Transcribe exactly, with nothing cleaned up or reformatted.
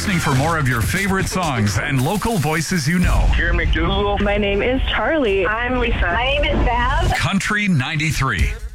listening for more of your favorite songs and local voices you know. Jerry McDougal. My name is Charlie. I'm Lisa. My name is Bev. Country ninety-three.